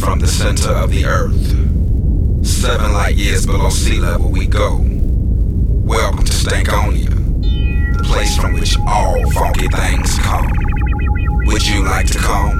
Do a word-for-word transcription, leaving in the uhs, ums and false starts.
from the center of the earth. Seven light years below sea level we go. Welcome to Stankonia, the place from which all funky things come. Would you like to come?